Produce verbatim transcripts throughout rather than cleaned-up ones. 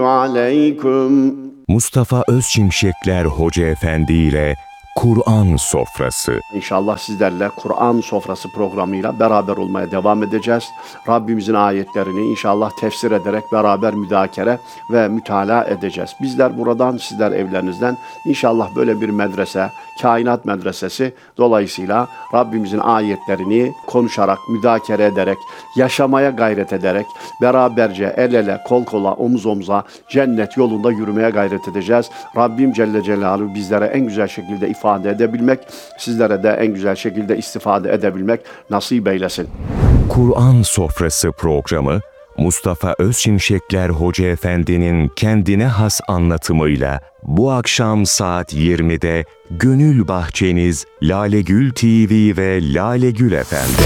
Aleyküm. Mustafa Özçimşekler Hoca Efendi ile Kur'an Sofrası. İnşallah sizlerle Kur'an Sofrası programıyla beraber olmaya devam edeceğiz. Rabbimizin ayetlerini inşallah tefsir ederek beraber müzakere ve mütalaa edeceğiz. Bizler buradan, sizler evlerinizden inşallah böyle bir medrese, kainat medresesi dolayısıyla Rabbimizin ayetlerini konuşarak, müzakere ederek, yaşamaya gayret ederek, beraberce el ele, kol kola, omuz omuza cennet yolunda yürümeye gayret edeceğiz. Rabbim Celle Celaluhu bizlere en güzel şekilde ifade edebilmek, sizlere de en güzel şekilde istifade edebilmek nasip eylesin. Kur'an Sofrası programı, Mustafa Özçimşekler Hoca Efendi'nin kendine has anlatımıyla bu akşam saat yirmide Gönül Bahçeniz Lalegül T V ve Lalegül F M'de.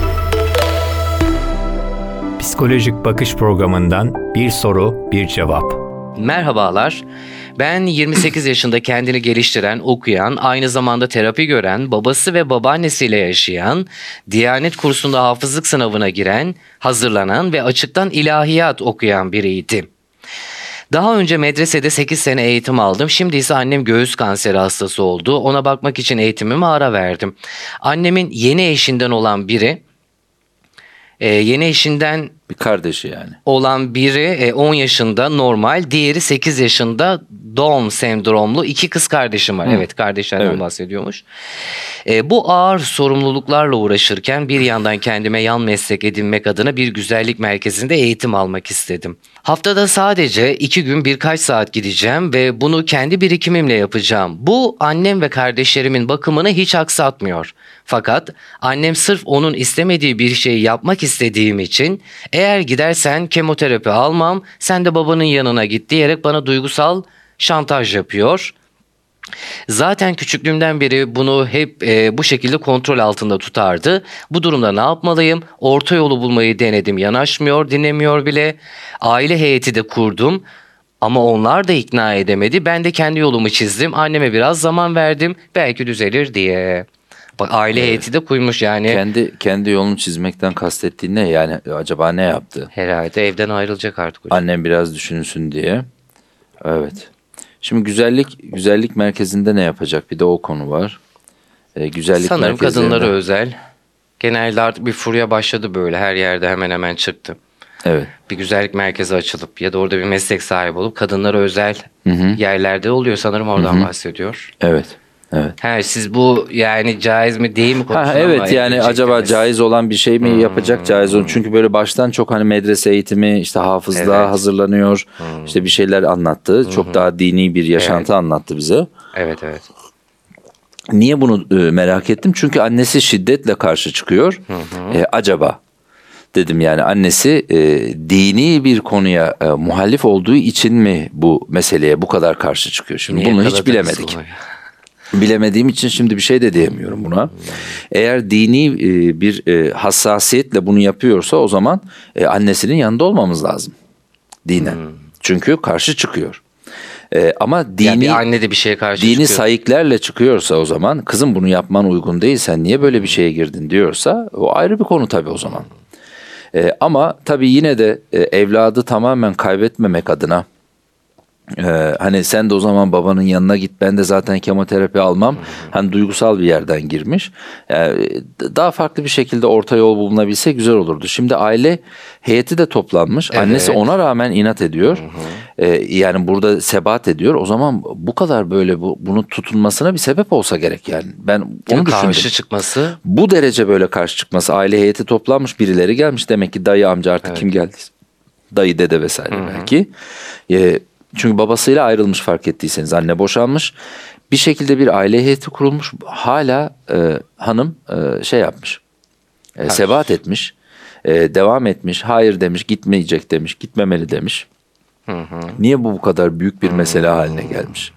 Psikolojik Bakış programından bir soru, bir cevap. Merhabalar, ben yirmi sekiz yaşında kendini geliştiren, okuyan, aynı zamanda terapi gören, babası ve babaannesiyle yaşayan, Diyanet kursunda hafızlık sınavına giren, hazırlanan ve açıktan ilahiyat okuyan biriydim. Daha önce medresede sekiz sene eğitim aldım. Şimdi ise annem göğüs kanseri hastası oldu. Ona bakmak için eğitimime ara verdim. Annemin yeni eşinden olan biri, e, yeni eşinden bir kardeşi yani olan biri on yaşında normal, diğeri sekiz yaşında Down sendromlu iki kız kardeşim var. Hı. Evet, kardeşlerden evet. bahsediyormuş. E, bu ağır sorumluluklarla uğraşırken bir yandan kendime yan meslek edinmek adına bir güzellik merkezinde eğitim almak istedim. Haftada sadece iki gün birkaç saat gideceğim ve bunu kendi birikimimle yapacağım. Bu annem ve kardeşlerimin bakımını hiç aksatmıyor. Fakat annem sırf onun istemediği bir şeyi yapmak istediğim için eğer gidersen kemoterapi almam, sen de babanın yanına git diyerek bana duygusal şantaj yapıyor. Zaten küçüklüğümden beri bunu hep e, bu şekilde kontrol altında tutardı. Bu durumda ne yapmalıyım? Orta yolu bulmayı denedim. Yanaşmıyor, dinlemiyor bile. Aile heyeti de kurdum. Ama onlar da ikna edemedi. Ben de kendi yolumu çizdim. Anneme biraz zaman verdim. Belki düzelir diye. Bak, aile evet. heyeti de kurmuş yani. Kendi kendi yolunu çizmekten kastettiğin ne? Yani acaba ne yaptı? Herhalde evden ayrılacak artık hocam. Annem biraz düşünsün diye. Evet. Şimdi güzellik güzellik merkezinde ne yapacak? Bir de o konu var. Ee, güzellik Sanırım kadınlara özel. Genelde artık bir furya başladı böyle. Her yerde hemen hemen çıktı. Evet. Bir güzellik merkezi açılıp ya da orada bir meslek sahibi olup kadınlara özel hı hı. yerlerde oluyor. Sanırım oradan hı hı. bahsediyor. Evet. Evet. Ha, siz bu yani caiz mi değil mi konuşun? Evet yani acaba caiz olan bir şey mi hmm. yapacak, caiz olan? Çünkü böyle baştan çok hani medrese eğitimi, işte hafızlığa evet. hazırlanıyor. Hmm. İşte bir şeyler anlattı. Hmm. Çok daha dini bir yaşantı evet. anlattı bize. Evet evet. Niye bunu e, merak ettim? Çünkü annesi şiddetle karşı çıkıyor. Hmm. E, acaba dedim yani annesi e, dini bir konuya e, muhalif olduğu için mi bu meseleye bu kadar karşı çıkıyor? Şimdi Niye bunu hiç bilemedik. Bilemediğim için şimdi bir şey de diyemiyorum buna. Eğer dini bir hassasiyetle bunu yapıyorsa o zaman annesinin yanında olmamız lazım. Dinen. Hmm. Çünkü karşı çıkıyor. Ama dini, yani bir anne de bir şeye karşı dini çıkıyor. sayıklarla çıkıyorsa o zaman kızım bunu yapman uygun değil, sen niye böyle bir şeye girdin diyorsa o ayrı bir konu tabii o zaman. Ama tabii yine de evladı tamamen kaybetmemek adına Ee, hani sen de o zaman babanın yanına git, ben de zaten kemoterapi almam. Hı hı. Hani duygusal bir yerden girmiş. Yani daha farklı bir şekilde orta yol bulunabilse güzel olurdu. Şimdi aile heyeti de toplanmış. Evet. Annesi ona rağmen inat ediyor. Hı hı. Ee, yani burada sebat ediyor. O zaman bu kadar böyle bu, bunun tutulmasına bir sebep olsa gerek yani. Ben onu düşündüm. Karşı çıkması. Bu derece böyle karşı çıkması. Aile heyeti toplanmış, birileri gelmiş. Demek ki dayı, amca, artık evet. kim geldiyse. Dayı, dede vesaire hı hı. belki. Ee, Çünkü babasıyla ayrılmış, fark ettiyseniz anne boşanmış. Bir şekilde bir aile heyeti kurulmuş. Hala e, hanım e, şey yapmış. E, sebat etmiş. E, devam etmiş. Hayır demiş, gitmeyecek demiş, gitmemeli demiş. Hı hı. Niye bu bu kadar büyük bir mesele hı hı. haline gelmiş?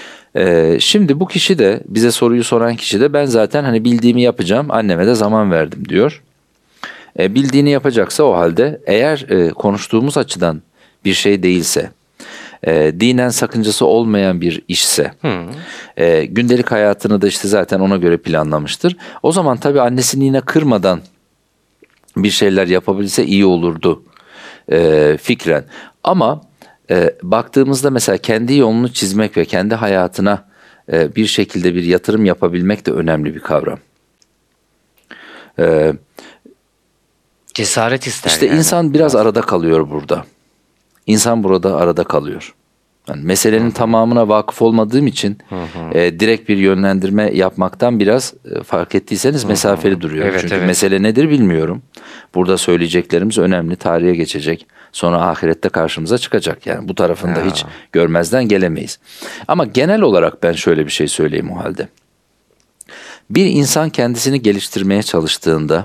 E, şimdi bu kişi de, bize soruyu soran kişi de ben zaten hani bildiğimi yapacağım, anneme de zaman verdim diyor. E, bildiğini yapacaksa o halde eğer e, konuştuğumuz açıdan bir şey değilse, E, dinen sakıncası olmayan bir işse, e, gündelik hayatını da işte zaten ona göre planlamıştır. O zaman tabii annesini yine kırmadan bir şeyler yapabilse iyi olurdu e, fikren. Ama e, baktığımızda mesela kendi yolunu çizmek ve kendi hayatına e, bir şekilde bir yatırım yapabilmek de önemli bir kavram. E, Cesaret ister işte yani. insan biraz arada kalıyor burada. İnsan burada arada kalıyor. Yani meselenin Hı-hı. tamamına vakıf olmadığım için e, direkt bir yönlendirme yapmaktan biraz e, fark ettiyseniz Hı-hı. mesafeli duruyorum. Evet, Çünkü evet. mesele nedir bilmiyorum. Burada söyleyeceklerimiz önemli, tarihe geçecek. Sonra ahirette karşımıza çıkacak. Yani bu tarafında Ya. hiç görmezden gelemeyiz. Ama genel olarak ben şöyle bir şey söyleyeyim o halde. Bir insan kendisini geliştirmeye çalıştığında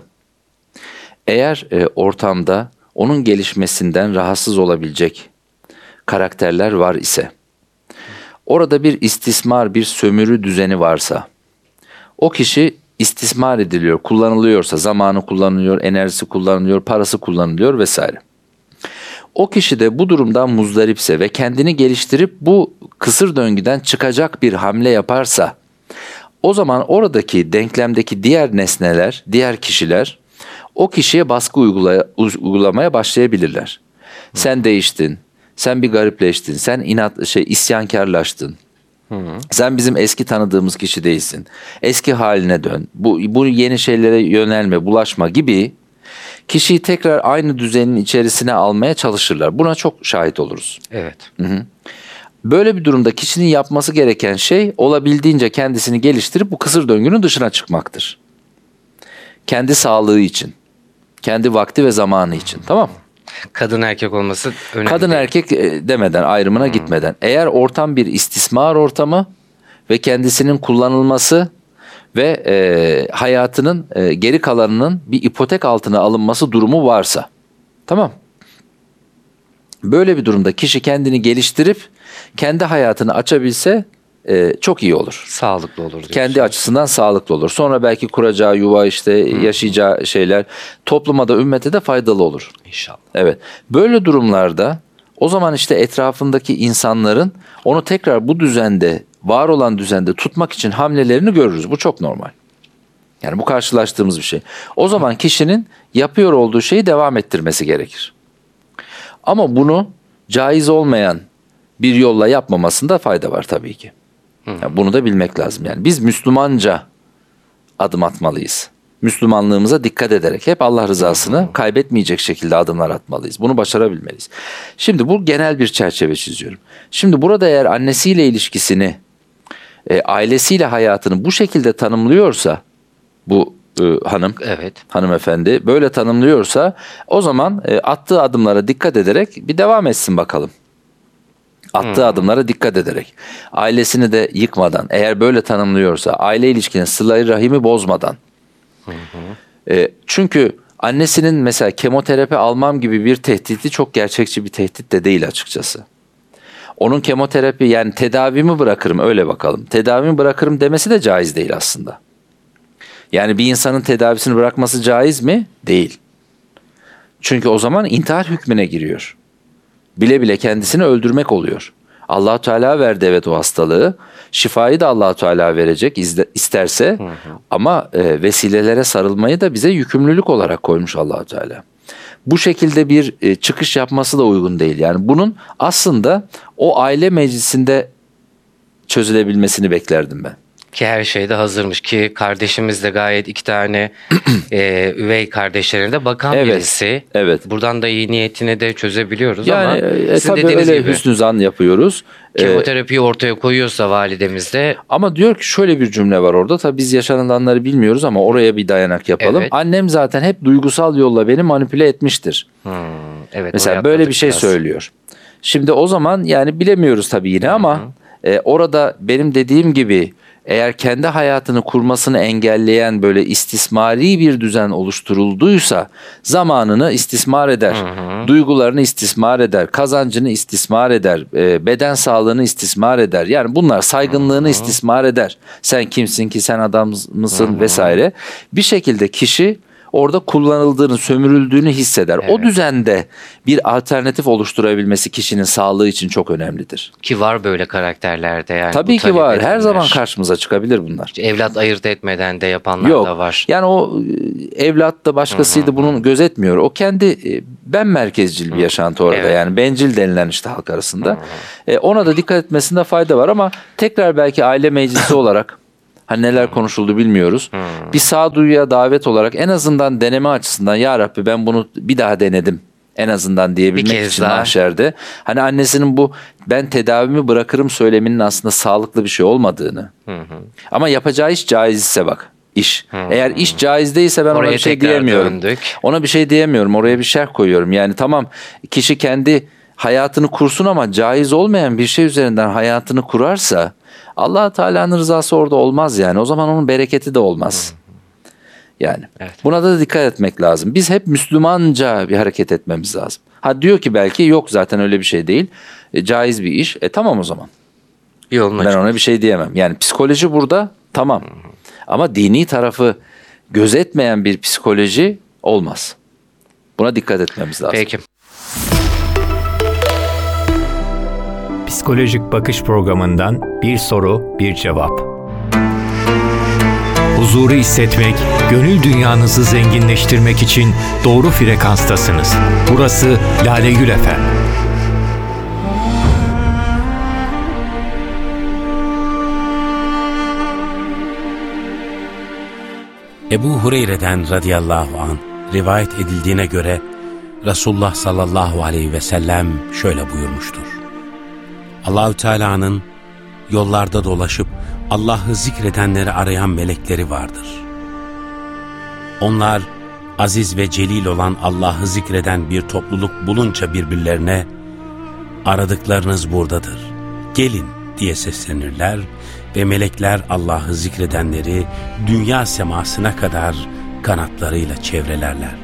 eğer e, ortamda onun gelişmesinden rahatsız olabilecek karakterler var ise, orada bir istismar, bir sömürü düzeni varsa, o kişi istismar ediliyor, kullanılıyorsa, zamanı kullanılıyor, enerjisi kullanılıyor, parası kullanılıyor vesaire. O kişi de bu durumdan muzdaripse ve kendini geliştirip bu kısır döngüden çıkacak bir hamle yaparsa, o zaman oradaki denklemdeki diğer nesneler, diğer kişiler o kişiye baskı uygulaya, uygulamaya başlayabilirler. Hı. Sen değiştin, sen bir garipleştin, sen inat şey isyankarlaştın. Hı. Sen bizim eski tanıdığımız kişi değilsin. Eski haline dön. Bu bu yeni şeylere yönelme, bulaşma gibi kişiyi tekrar aynı düzenin içerisine almaya çalışırlar. Buna çok şahit oluruz. Evet. Hı hı. Böyle bir durumda kişinin yapması gereken şey olabildiğince kendisini geliştirip bu kısır döngünün dışına çıkmaktır. Kendi sağlığı için, kendi vakti ve zamanı için, tamam mı? Kadın erkek olması önemli. Kadın erkek demeden, ayrımına hmm. gitmeden. Eğer ortam bir istismar ortamı ve kendisinin kullanılması ve e, hayatının e, geri kalanının bir ipotek altına alınması durumu varsa, tamam. Böyle bir durumda kişi kendini geliştirip kendi hayatını açabilse e, çok iyi olur. Sağlıklı olur diyorsun. Kendi açısından sağlıklı olur. Sonra belki kuracağı yuva, işte hmm. yaşayacağı şeyler topluma da ümmete de faydalı olur. İnşallah. Evet. Böyle durumlarda o zaman işte etrafındaki insanların onu tekrar bu düzende, var olan düzende tutmak için hamlelerini görürüz. Bu çok normal. Yani bu karşılaştığımız bir şey. O zaman kişinin yapıyor olduğu şeyi devam ettirmesi gerekir. Ama bunu caiz olmayan bir yolla yapmamasında fayda var tabii ki. Yani bunu da bilmek lazım. Yani biz Müslümanca adım atmalıyız. Müslümanlığımıza dikkat ederek hep Allah rızasını kaybetmeyecek şekilde adımlar atmalıyız. Bunu başarabilmeliyiz. Şimdi bu genel bir çerçeve çiziyorum. Şimdi burada eğer annesiyle ilişkisini, e, ailesiyle hayatını bu şekilde tanımlıyorsa bu e, hanım, evet. hanımefendi böyle tanımlıyorsa o zaman e, attığı adımlara dikkat ederek bir devam etsin bakalım. Attığı hmm. adımlara dikkat ederek, ailesini de yıkmadan, eğer böyle tanımlıyorsa, aile ilişkinin sıla-i rahimi bozmadan. Hı hı. E, çünkü annesinin mesela kemoterapi almam gibi bir tehdidi çok gerçekçi bir tehdit de değil açıkçası. Onun kemoterapi, yani tedavimi bırakırım, öyle bakalım. Tedavimi bırakırım demesi de caiz değil aslında. Yani bir insanın tedavisini bırakması caiz mi? Değil. Çünkü o zaman intihar hükmüne giriyor. Bile bile kendisini öldürmek oluyor. Allah-u Teala verdi evet o hastalığı. Şifayı da Allah-u Teala verecek isterse. Hı hı. Ama e, vesilelere sarılmayı da bize yükümlülük olarak koymuş Allah-u Teala. Bu şekilde bir e, çıkış yapması da uygun değil. Yani bunun aslında o aile meclisinde çözülebilmesini beklerdim ben. Ki her şeyde hazırmış ki kardeşimiz de gayet iki tane e, üvey kardeşlerine bakan evet, birisi. Evet. Buradan da iyi niyetini de çözebiliyoruz yani, ama e, sizin tabii dediğiniz öyle gibi hüsnü zan yapıyoruz. Kemoterapiyi ee, ortaya koyuyorsa validemiz de. Ama diyor ki şöyle bir cümle var orada. Tabii biz yaşanılanları bilmiyoruz ama oraya bir dayanak yapalım. Evet. Annem zaten hep duygusal yolla beni manipüle etmiştir. Hmm, evet. Mesela böyle bir şey biraz söylüyor. Şimdi o zaman yani bilemiyoruz tabii yine Hı-hı. ama e, orada benim dediğim gibi eğer kendi hayatını kurmasını engelleyen böyle istismari bir düzen oluşturulduysa zamanını istismar eder, hı hı. duygularını istismar eder, kazancını istismar eder, e, beden sağlığını istismar eder. Yani bunlar saygınlığını hı hı. istismar eder. Sen kimsin ki, sen adam mısın hı hı. vesaire. Bir şekilde kişi orada kullanıldığını, sömürüldüğünü hisseder. Evet. O düzende bir alternatif oluşturabilmesi kişinin sağlığı için çok önemlidir. Ki var böyle karakterlerde yani. Tabii ki var. Edenler. Her zaman karşımıza çıkabilir bunlar. Evlat ayırt etmeden de yapanlar Yok. da var. Yani o evlat da başkasıydı, Hı-hı. bunun gözetmiyor. O kendi ben merkezcil bir yaşantı orada. Evet. Yani bencil denilen işte halk arasında. E, ona da dikkat etmesinde fayda var ama tekrar belki aile meclisi olarak hani neler konuşuldu bilmiyoruz. Bir sağduyuya davet olarak en azından deneme açısından ya Rabbi ben bunu bir daha denedim. En azından diyebilmek için daha. mahşerde. Hani annesinin bu ben tedavimi bırakırım söyleminin aslında sağlıklı bir şey olmadığını. Hı hı. Ama yapacağı iş caiz ise bak. İş. Hı hı. Eğer iş caiz değilse ben Oraya ona bir şey tekrar diyemiyorum. döndük. Ona bir şey diyemiyorum. Oraya bir şerh koyuyorum. Yani tamam kişi kendi hayatını kursun ama caiz olmayan bir şey üzerinden hayatını kurarsa Allah Teala'nın rızası orada olmaz yani. O zaman onun bereketi de olmaz. Hı. Yani evet. Buna da dikkat etmek lazım. Biz hep Müslümanca bir hareket etmemiz lazım. Ha diyor ki belki yok zaten öyle bir şey değil. E, caiz bir iş. E tamam o zaman. Yoluna ben çıkmış. ona bir şey diyemem. Yani psikoloji burada tamam. Hı hı. Ama dini tarafı gözetmeyen bir psikoloji olmaz. Buna dikkat etmemiz lazım. Peki. Psikolojik Bakış programından bir soru, bir cevap. Huzuru hissetmek, gönül dünyanızı zenginleştirmek için doğru frekanstasınız. Burası Lale Gül F M. Ebu Hureyre'den radıyallahu anh rivayet edildiğine göre Resulullah sallallahu aleyhi ve sellem şöyle buyurmuştur. Allahü Teala'nın yollarda dolaşıp Allah'ı zikredenleri arayan melekleri vardır. Onlar aziz ve celil olan Allah'ı zikreden bir topluluk bulunca birbirlerine aradıklarınız buradadır, gelin diye seslenirler ve melekler Allah'ı zikredenleri dünya semasına kadar kanatlarıyla çevrelerler.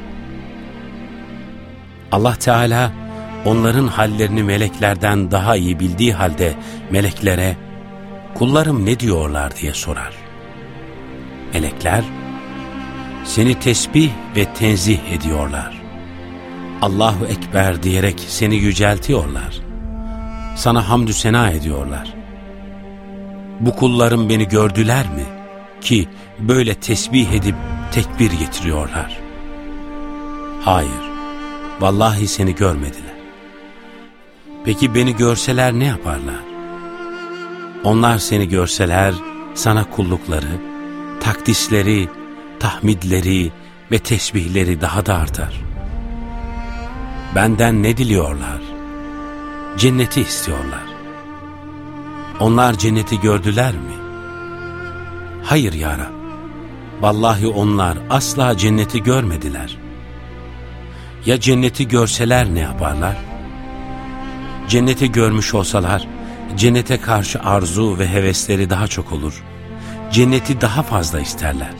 Allah Teala onların hallerini meleklerden daha iyi bildiği halde meleklere kullarım ne diyorlar diye sorar. Melekler seni tesbih ve tenzih ediyorlar. Allahu Ekber diyerek seni yüceltiyorlar. Sana hamdü sena ediyorlar. Bu kullarım beni gördüler mi ki böyle tesbih edip tekbir getiriyorlar? Hayır, vallahi seni görmediler. Peki beni görseler ne yaparlar? Onlar seni görseler sana kullukları, takdisleri, tahmidleri ve tesbihleri daha da artar. Benden ne diliyorlar? Cenneti istiyorlar. Onlar cenneti gördüler mi? Hayır ya Rab. Vallahi onlar asla cenneti görmediler. Ya cenneti görseler ne yaparlar? Cenneti görmüş olsalar, cennete karşı arzu ve hevesleri daha çok olur. Cenneti daha fazla isterler.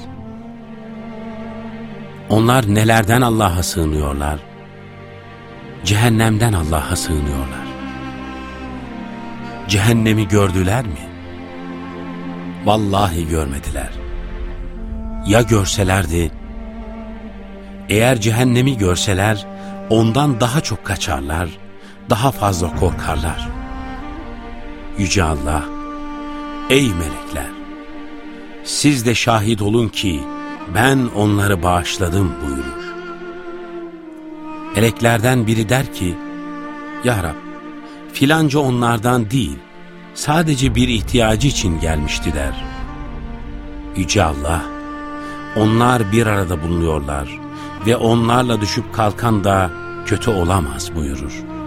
Onlar nelerden Allah'a sığınıyorlar? Cehennemden Allah'a sığınıyorlar. Cehennemi gördüler mi? Vallahi görmediler. Ya görselerdi? Eğer cehennemi görseler, ondan daha çok kaçarlar, daha fazla korkarlar. Yüce Allah, ey melekler, siz de şahit olun ki ben onları bağışladım buyurur. Meleklerden biri der ki, Ya Rab, filanca onlardan değil, sadece bir ihtiyacı için gelmişti der. Yüce Allah, onlar bir arada bulunuyorlar ve onlarla düşüp kalkan da kötü olamaz buyurur.